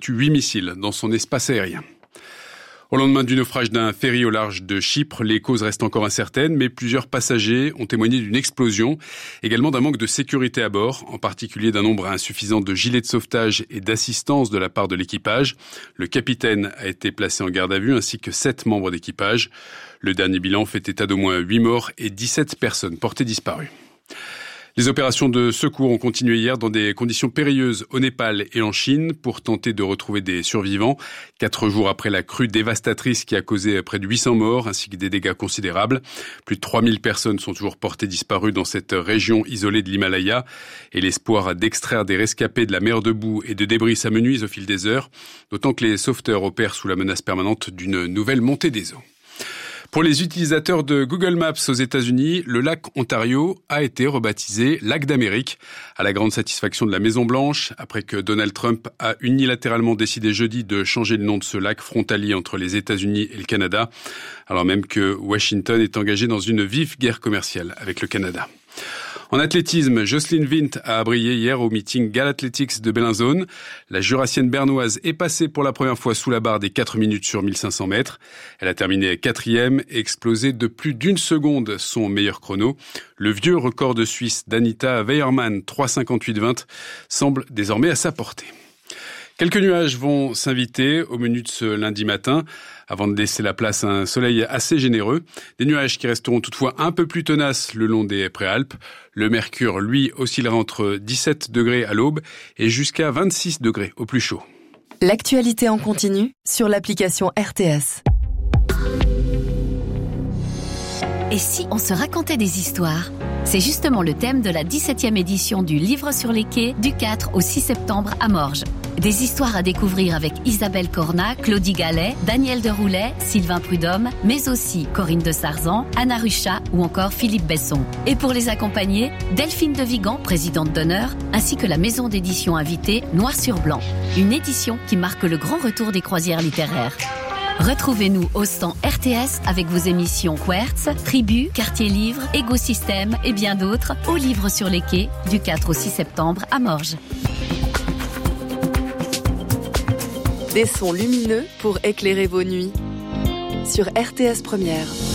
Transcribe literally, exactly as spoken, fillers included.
effectue huit missiles dans son espace aérien. Au lendemain du naufrage d'un ferry au large de Chypre, les causes restent encore incertaines, mais plusieurs passagers ont témoigné d'une explosion, également d'un manque de sécurité à bord, en particulier d'un nombre insuffisant de gilets de sauvetage et d'assistance de la part de l'équipage. Le capitaine a été placé en garde à vue, ainsi que sept membres d'équipage. Le dernier bilan fait état d'au moins huit morts et dix-sept personnes portées disparues. Les opérations de secours ont continué hier dans des conditions périlleuses au Népal et en Chine pour tenter de retrouver des survivants. Quatre jours après la crue dévastatrice qui a causé près de huit cents morts ainsi que des dégâts considérables. Plus de trois mille personnes sont toujours portées disparues dans cette région isolée de l'Himalaya et l'espoir d'extraire des rescapés de la mer de boue et de débris s'amenuise au fil des heures, d'autant que les sauveteurs opèrent sous la menace permanente d'une nouvelle montée des eaux. Pour les utilisateurs de Google Maps aux États-Unis, le lac Ontario a été rebaptisé lac d'Amérique, à la grande satisfaction de la Maison-Blanche, après que Donald Trump a unilatéralement décidé jeudi de changer le nom de ce lac frontalier entre les États-Unis et le Canada, alors même que Washington est engagé dans une vive guerre commerciale avec le Canada. En athlétisme, Jocelyn Vint a brillé hier au meeting Galathletics de Bellinzone. La Jurassienne bernoise est passée pour la première fois sous la barre des quatre minutes sur mille cinq cents mètres. Elle a terminé quatrième et explosé de plus d'une seconde son meilleur chrono. Le vieux record de Suisse d'Anita Weiermann, trois cinquante-huit vingt, semble désormais à sa portée. Quelques nuages vont s'inviter au menu de ce lundi matin, avant de laisser la place à un soleil assez généreux. Des nuages qui resteront toutefois un peu plus tenaces le long des préalpes. Le mercure, lui, oscillera entre dix-sept degrés à l'aube et jusqu'à vingt-six degrés au plus chaud. L'actualité en continu sur l'application R T S. Et si on se racontait des histoires ? C'est justement le thème de la dix-septième édition du Livre sur les quais du quatre au six septembre à Morges. Des histoires à découvrir avec Isabelle Cornat, Claudie Gallet, Daniel Deroulet, Sylvain Prudhomme, mais aussi Corinne de Sarzan, Anna Ruchat ou encore Philippe Besson. Et pour les accompagner, Delphine de Vigan, présidente d'honneur, ainsi que la maison d'édition invitée Noir sur Blanc. Une édition qui marque le grand retour des croisières littéraires. Retrouvez-nous au stand R T S avec vos émissions Quertz, Tribu, Quartier Livre, Écosystème et bien d'autres au Livre sur les quais du quatre au six septembre à Morges. Des sons lumineux pour éclairer vos nuits sur R T S Première.